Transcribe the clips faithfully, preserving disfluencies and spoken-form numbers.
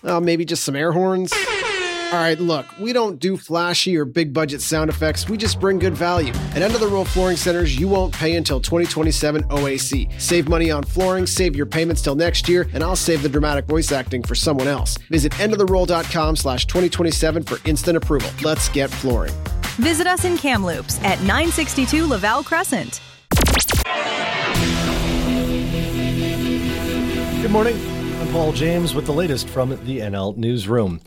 Uh, maybe just some air horns? All right, look, we don't do flashy or big budget sound effects. We just bring good value. At End of the Roll Flooring Centers, you won't pay until twenty twenty-seven O A C. Save money on flooring, save your payments till next year, and I'll save the dramatic voice acting for someone else. Visit end of the roll dot com slash twenty twenty-seven for instant approval. Let's get flooring. Visit us in Kamloops at nine sixty-two Laval Crescent. Good morning. I'm Paul James with the latest from the N L Newsroom.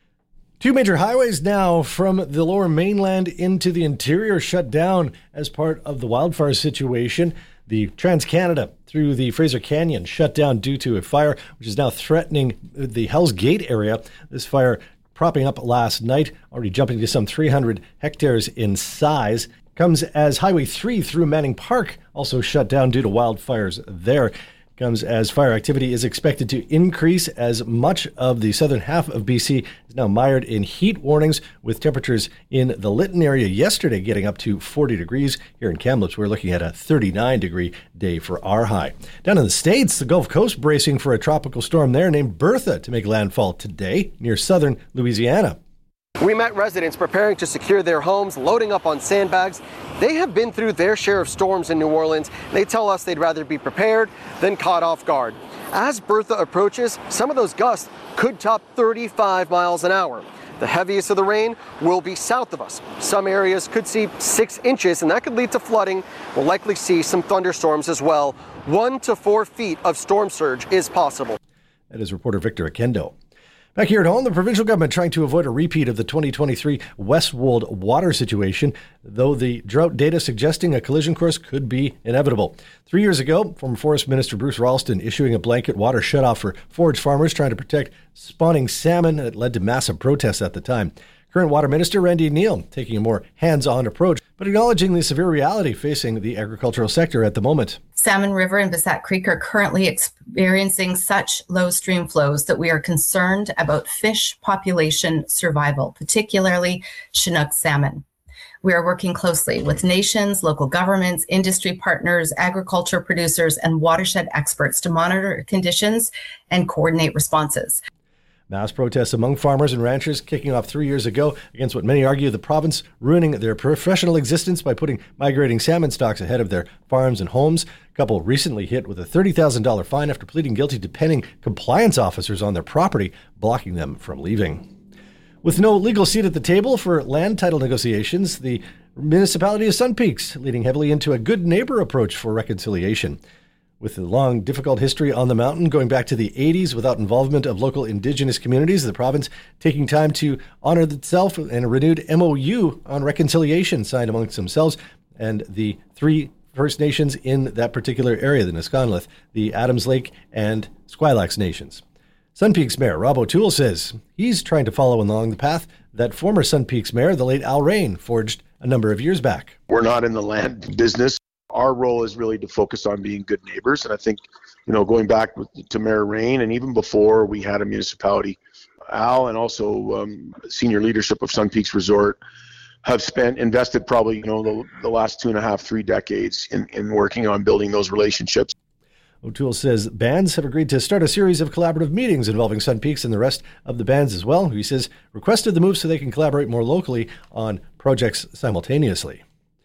Two major highways now from the lower mainland into the interior shut down as part of the wildfire situation. The Trans-Canada through the Fraser Canyon shut down due to a fire, which is now threatening the Hell's Gate area. This fire propping up last night, already jumping to some three hundred hectares in size. Comes as Highway three through Manning Park also shut down due to wildfires there. Comes as fire activity is expected to increase as much of the southern half of B C is now mired in heat warnings, with temperatures in the Lytton area yesterday getting up to forty degrees. Here in Kamloops, we're looking at a thirty-nine degree day for our high. Down in the States, the Gulf Coast bracing for a tropical storm there named Bertha to make landfall today near southern Louisiana. We met residents preparing to secure their homes, loading up on sandbags. They have been through their share of storms in New Orleans. They tell us they'd rather be prepared than caught off guard. As Bertha approaches, some of those gusts could top thirty-five miles an hour. The heaviest of the rain will be south of us. Some areas could see six inches, and that could lead to flooding. We'll likely see some thunderstorms as well. One to four feet of storm surge is possible. That is reporter Victor Akendo. Back here at home, the provincial government trying to avoid a repeat of the twenty twenty-three Westwold water situation, though the drought data suggesting a collision course could be inevitable. Three years ago, former Forest Minister Bruce Ralston issuing a blanket water shutoff for forage farmers trying to protect spawning salmon that led to massive protests at the time. Current Water Minister Randy Neal taking a more hands-on approach, but acknowledging the severe reality facing the agricultural sector at the moment. Salmon River and Bassett Creek are currently experiencing such low stream flows that we are concerned about fish population survival, particularly Chinook salmon. We are working closely with nations, local governments, industry partners, agriculture producers, and watershed experts to monitor conditions and coordinate responses. Mass protests among farmers and ranchers kicking off three years ago against what many argue the province ruining their professional existence by putting migrating salmon stocks ahead of their farms and homes. A couple recently hit with a thirty thousand dollars fine after pleading guilty to penning compliance officers on their property, blocking them from leaving. With no legal seat at the table for land title negotiations, the municipality of Sun Peaks leading heavily into a good neighbor approach for reconciliation. With a long, difficult history on the mountain going back to the eighties without involvement of local Indigenous communities, the province taking time to honor itself and a renewed M O U on reconciliation signed amongst themselves and the three First Nations in that particular area, the Nisconlith, the Adams Lake, and Squilax Nations. Sun Peaks Mayor Rob O'Toole says he's trying to follow along the path that former Sun Peaks Mayor, the late Al Rain, forged a number of years back. We're not in the land business. Our role is really to focus on being good neighbors. And I think, you know, going back with, to Mayor Rain, and even before we had a municipality, Al and also um, senior leadership of Sun Peaks Resort have spent, invested probably, you know, the, the last two and a half, three decades in, in working on building those relationships. O'Toole says bands have agreed to start a series of collaborative meetings involving Sun Peaks and the rest of the bands as well. He says requested the move so they can collaborate more locally on projects simultaneously.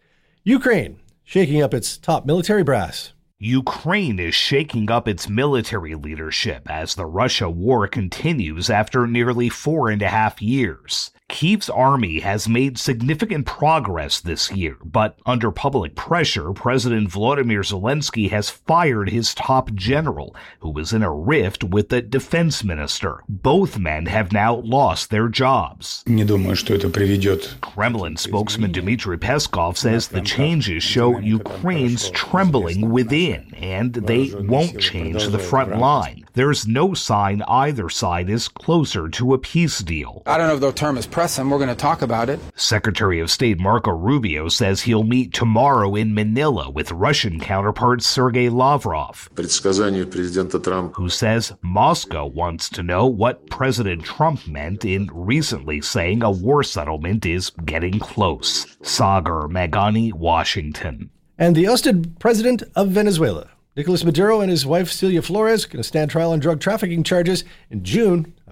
Ukraine shaking up its top military brass. Ukraine is shaking up its military leadership as the Russia war continues after nearly four and a half years. Kyiv's army has made significant progress this year, but under public pressure, President Volodymyr Zelensky has fired his top general, who was in a rift with the defense minister. Both men have now lost their jobs. Kremlin spokesman Dmitry Peskov says the changes show Ukraine's trembling within, and they won't change the front line. There's no sign either side is closer to a peace deal. I don't know if the term is pressing. We're going to talk about it. Secretary of State Marco Rubio says he'll meet tomorrow in Manila with Russian counterpart Sergei Lavrov, who says Moscow wants to know what President Trump meant in recently saying a war settlement is getting close. Sagar Magani, Washington. And the ousted president of Venezuela, Nicolas Maduro, and his wife Celia Flores, going to stand trial on drug trafficking charges in June. A